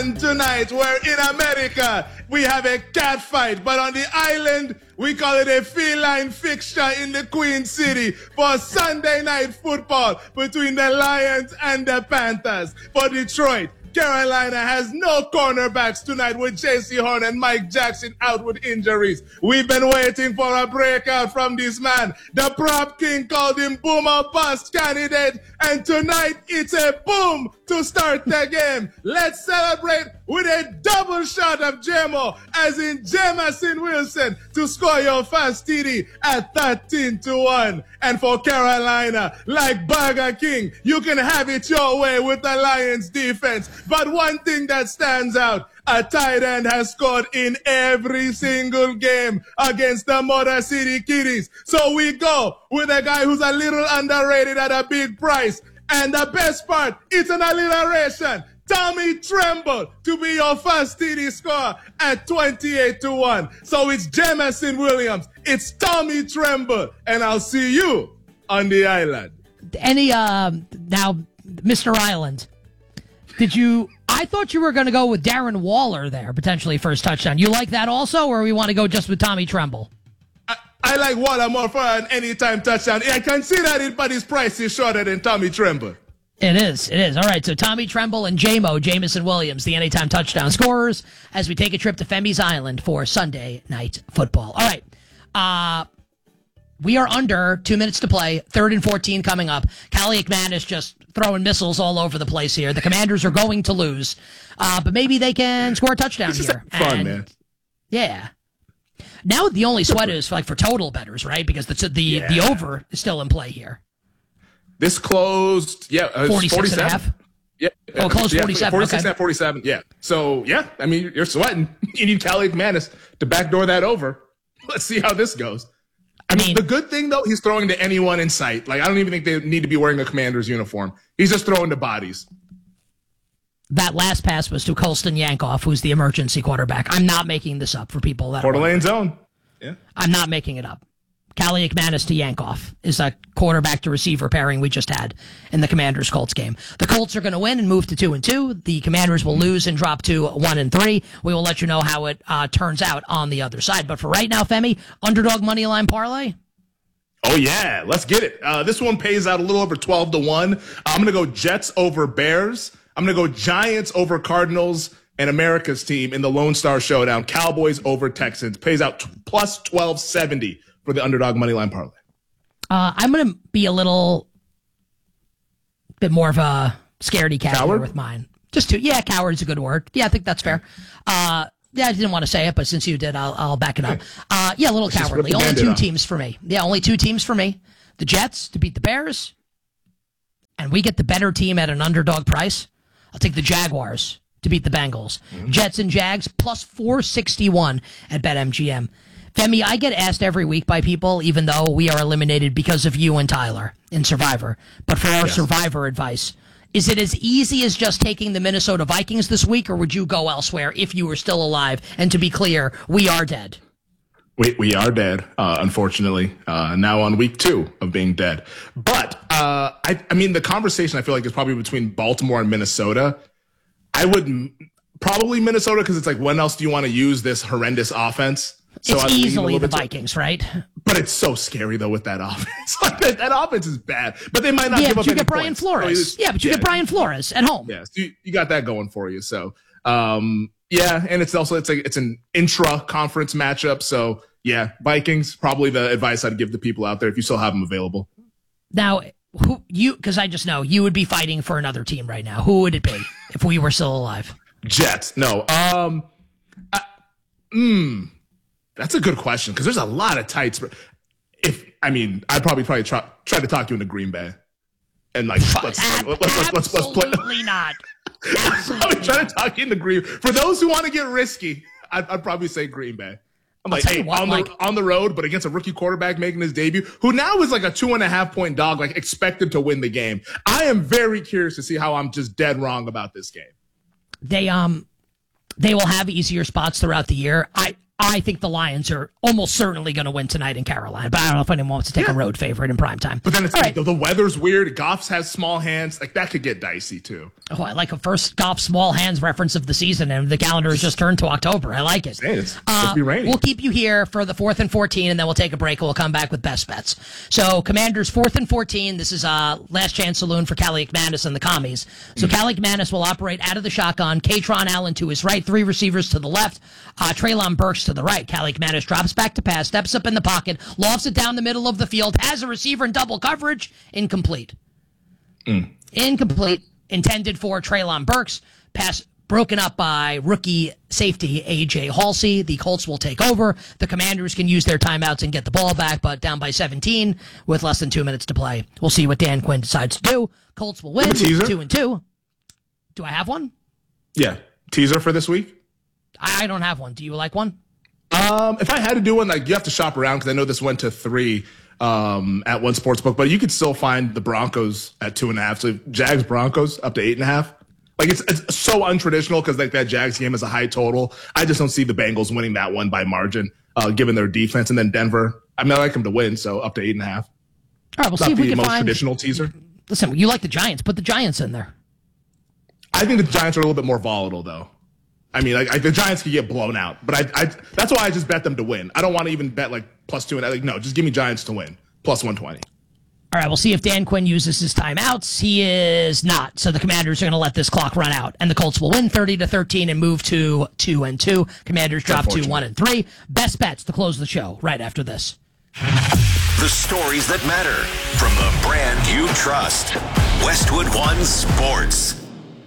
And tonight, we're in America. We have a cat fight, but on the island, we call it a feline fixture in the Queen City for Sunday night football between the Lions and the Panthers. For Detroit, Carolina has no cornerbacks tonight with J.C. Horn and Mike Jackson out with injuries. We've been waiting for a breakout from this man. The prop king called him boomer bust candidate, and tonight it's a boom to start the game. Let's celebrate with a double shot of JMO, as in Jamison Wilson, to score your first TD at 13-1. And for Carolina, like Burger King, you can have it your way with the Lions defense. But one thing that stands out, a tight end has scored in every single game against the Motor City Kitties. So we go with a guy who's a little underrated at a big price. And the best part, it's an alliteration. Tommy Tremble to be your first TD scorer at 28-1. So it's Jamison Williams, it's Tommy Tremble, and I'll see you on the island. Now, Mr. Island, I thought you were going to go with Darren Waller there, potentially first touchdown. You like that also, or we want to go just with Tommy Tremble? I like Waller more for an anytime touchdown. I can see that it, but his price is shorter than Tommy Tremble. It is. All right, so Tommy Tremble and Jamison Williams, the anytime touchdown scorers, as we take a trip to Femi's Island for Sunday night football. All right, we are under 2 minutes to play, 3rd and 14 coming up. Callie McManus just throwing missiles all over the place here. The Commanders are going to lose, but maybe they can score a touchdown here. Fun, man. Yeah. Now the only sweat is for total bettors, right? Because the over is still in play here. This closed, 46 and a half? Yeah. Oh, closed 47. 46 okay. and 47, yeah. So, yeah, I mean, you're sweating. You need Callie McManus to backdoor that over. Let's see how this goes. I mean, the good thing, though, he's throwing to anyone in sight. I don't even think they need to be wearing a Commander's uniform. He's just throwing to bodies. That last pass was to Colston Yankoff, who's the emergency quarterback. I'm not making this up for people that Coeur d'Alene zone. Yeah. I'm not making it up. Callie McManus to Yankoff is a quarterback to receiver pairing we just had in the Commanders-Colts game. The Colts are going to win and move to 2-2. The Commanders will lose and drop to 1-3. We will let you know how it turns out on the other side. But for right now, Femi, underdog moneyline parlay? Oh, yeah. Let's get it. This one pays out a little over 12-1. I'm going to go Jets over Bears. I'm going to go Giants over Cardinals and America's team in the Lone Star Showdown. Cowboys over Texans. Pays out plus 1270 for the underdog moneyline parlay. I'm going to be a little bit more of a scaredy cat here with mine. Coward's a good word. Yeah, I think that's fair. I didn't want to say it, but since you did, I'll back it up. A little cowardly. Only two teams for me. Yeah, only two teams for me. The Jets to beat the Bears, and we get the better team at an underdog price. I'll take the Jaguars to beat the Bengals. Mm-hmm. Jets and Jags plus 461 at BetMGM. Femi, I get asked every week by people, even though we are eliminated because of you and Tyler in Survivor. But for our Survivor advice, is it as easy as just taking the Minnesota Vikings this week, or would you go elsewhere if you were still alive? And to be clear, we are dead. We are dead, unfortunately, now on week 2 of being dead. But, I mean, the conversation I feel like is probably between Baltimore and Minnesota. I would probably Minnesota because it's when else do you want to use this horrendous offense? So it's easily the Vikings, right? But it's so scary, though, with that offense. that offense is bad. But they might not give up but you any get Brian points. Flores. But you get Brian Flores at home. Yeah, so you got that going for you. So, and it's also it's an intra-conference matchup. So, yeah, Vikings, probably the advice I'd give the people out there if you still have them available. Now, because I just know you would be fighting for another team right now. Who would it be if we were still alive? Jets. No. That's a good question because there's a lot of tights. I'd probably try to talk you into Green Bay, and let's play. Absolutely not. I'm trying to talk you into Green. For those who want to get risky, I'd probably say Green Bay. I'm on the road, but against a rookie quarterback making his debut, who now is a 2.5 point dog, expected to win the game. I am very curious to see how I'm just dead wrong about this game. They will have easier spots throughout the year. I think the Lions are almost certainly going to win tonight in Carolina, but I don't know if anyone wants to take a road favorite in primetime. But then it's like, the weather's weird. Goff has small hands. Like, that could get dicey, too. Oh, I like a first Goff small hands reference of the season, and the calendar has just turned to October. I like it. It's supposed to be raining. We'll keep you here for the 4th and 14, and then we'll take a break, and we'll come back with best bets. So, Commanders 4th and 14. This is Last Chance Saloon for Callie McManus and the Commies. So, Callie McManus will operate out of the shotgun. Katron Allen to his right, 3 receivers to the left. Treylon Burks to the right. Callie McManus drops back to pass, steps up in the pocket, lofts it down the middle of the field, has a receiver in double coverage. Incomplete. Incomplete. Intended for Treylon Burks. Pass broken up by rookie safety A.J. Halsey. The Colts will take over. The Commanders can use their timeouts and get the ball back, but down by 17 with less than 2 minutes to play. We'll see what Dan Quinn decides to do. Colts will win 2-2. Do I have one? Yeah. Teaser for this week? I don't have one. Do you like one? If I had to do one, like, you have to shop around because I know this went to 3 at one sportsbook, but you could still find the Broncos at 2.5. So Jags Broncos up to 8.5. Like, it's so untraditional because like that Jags game is a high total. I just don't see the Bengals winning that one by margin, given their defense. And then Denver, I mean, I like them to win, so up to 8.5. All right, we'll see if we can find the most traditional teaser. Listen, you like the Giants. Put the Giants in there. I think the Giants are a little bit more volatile, though. I mean, like the Giants could get blown out, but I that's why I just bet them to win. I don't want to even bet like +2. Like, no, just give me Giants to win +120. All right, we'll see if Dan Quinn uses his timeouts. He is not, so the Commanders are going to let this clock run out, and the Colts will win 30-13 and move to 2-2. Commanders drop to 1-3. Best bets to close the show right after this. The stories that matter from the brand you trust. Westwood One Sports.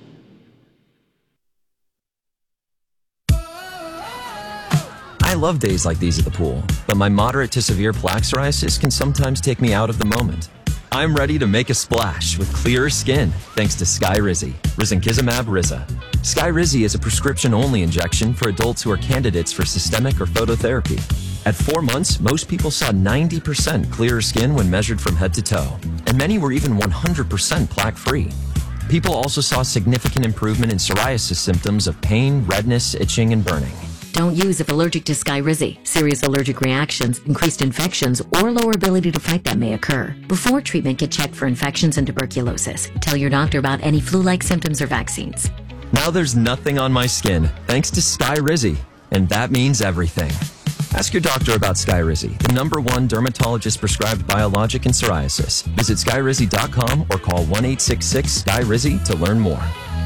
I love days like these at the pool, but my moderate to severe plaque psoriasis can sometimes take me out of the moment. I'm ready to make a splash with clearer skin thanks to Skyrizi, risankizumab Riza. Skyrizi is a prescription-only injection for adults who are candidates for systemic or phototherapy. At 4 months, most people saw 90% clearer skin when measured from head to toe, and many were even 100% plaque-free. People also saw significant improvement in psoriasis symptoms of pain, redness, itching, and burning. Don't use if allergic to Skyrizi. Serious allergic reactions, increased infections, or lower ability to fight them may occur. Before treatment, get checked for infections and tuberculosis. Tell your doctor about any flu-like symptoms or vaccines. Now there's nothing on my skin, thanks to Skyrizi, and that means everything. Ask your doctor about Skyrizi, the #1 dermatologist-prescribed biologic in psoriasis. Visit Skyrizi.com or call 1-866-SKYRIZI to learn more.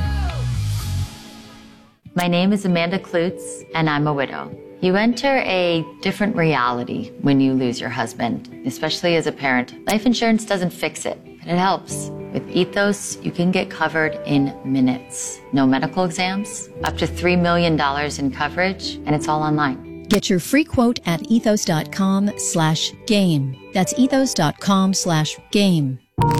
My name is Amanda Klutz, and I'm a widow. You enter a different reality when you lose your husband, especially as a parent. Life insurance doesn't fix it, but it helps. With Ethos, you can get covered in minutes. No medical exams, up to $3 million in coverage, and it's all online. Get your free quote at ethos.com/game. That's ethos.com/game.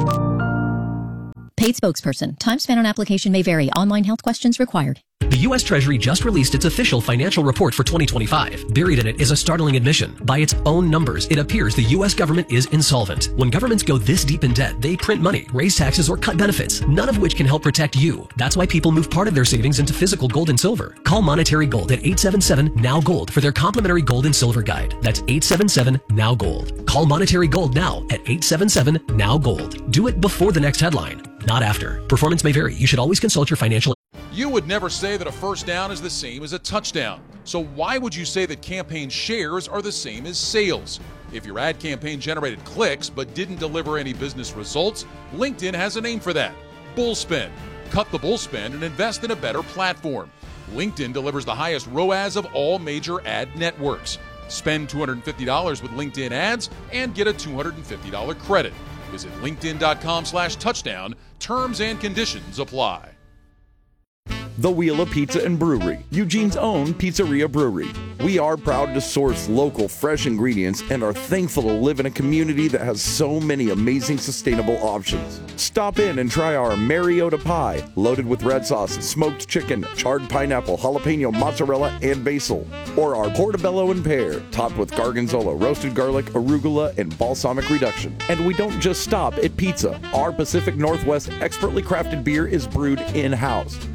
Paid spokesperson. Time spent on application may vary. Online health questions required. The U.S. Treasury just released its official financial report for 2025. Buried in it is a startling admission. By its own numbers, it appears the U.S. government is insolvent. When governments go this deep in debt, they print money, raise taxes, or cut benefits, none of which can help protect you. That's why people move part of their savings into physical gold and silver. Call Monetary Gold at 877-NOW-GOLD for their complimentary gold and silver guide. That's 877-NOW-GOLD. Call Monetary Gold now at 877-NOW-GOLD. Do it before the next headline, not after. Performance may vary. You should always consult your financial. You would never say that a first down is the same as a touchdown. So why would you say that campaign shares are the same as sales? If your ad campaign generated clicks but didn't deliver any business results, LinkedIn has a name for that: Bullspend. Cut the bullspend and invest in a better platform. LinkedIn delivers the highest ROAS of all major ad networks. Spend $250 with LinkedIn ads and get a $250 credit. Visit linkedin.com/touchdown. Terms and conditions apply. The Wheel of Pizza and Brewery, Eugene's own pizzeria brewery. We are proud to source local, fresh ingredients and are thankful to live in a community that has so many amazing sustainable options. Stop in and try our Mariota pie, loaded with red sauce, smoked chicken, charred pineapple, jalapeno, mozzarella, and basil. Or our portobello and pear, topped with gargonzola, roasted garlic, arugula, and balsamic reduction. And we don't just stop at pizza. Our Pacific Northwest expertly crafted beer is brewed in-house. We offer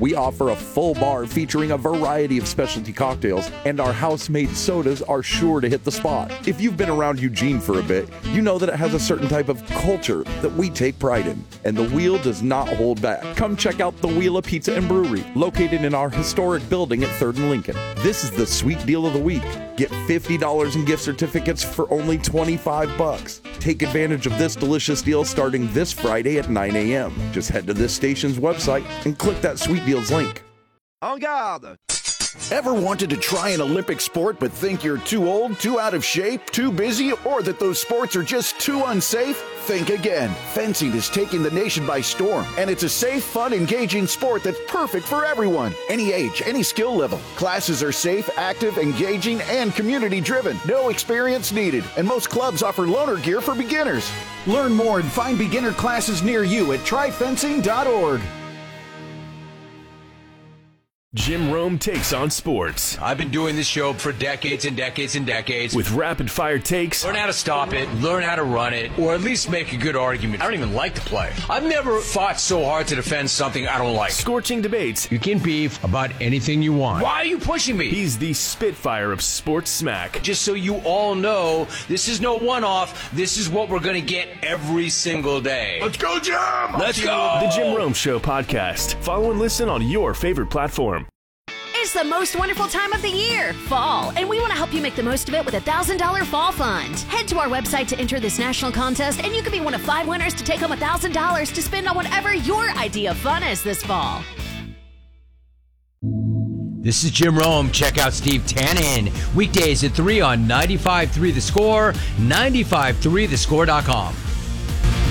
for a full bar featuring a variety of specialty cocktails, and our house-made sodas are sure to hit the spot. If you've been around Eugene for a bit, you know that it has a certain type of culture that we take pride in, and the Wheel does not hold back. Come check out the Wheel of Pizza and Brewery, located in our historic building at 3rd and Lincoln. This is the sweet deal of the week. Get $50 in gift certificates for only $25. Take advantage of this delicious deal starting this Friday at 9 a.m. Just head to this station's website and click that Sweet Deals link. En garde! Ever wanted to try an Olympic sport but think you're too old, too out of shape, too busy, or that those sports are just too unsafe? Think again. Fencing is taking the nation by storm, and it's a safe, fun, engaging sport that's perfect for everyone. Any age, any skill level. Classes are safe, active, engaging, and community-driven. No experience needed, and most clubs offer loaner gear for beginners. Learn more and find beginner classes near you at tryfencing.org. Jim Rome takes on sports. I've been doing this show for decades and decades and decades. With rapid-fire takes. Learn how to stop it, learn how to run it, or at least make a good argument. I don't even like to play. I've never fought so hard to defend something I don't like. Scorching debates. You can beef about anything you want. Why are you pushing me? He's the Spitfire of sports smack. Just so you all know, this is no one-off. This is what we're going to get every single day. Let's go, Jim! Let's go! The Jim Rome Show podcast. Follow and listen on your favorite platform. It's the most wonderful time of the year, fall, and we want to help you make the most of it with a $1,000 fall fund. Head to our website to enter this national contest, and you could be one of 5 winners to take home $1,000 to spend on whatever your idea of fun is this fall. This is Jim Rome. Check out Steve Tannen. Weekdays at 3 on 95.3 The Score, 95.3thescore.com.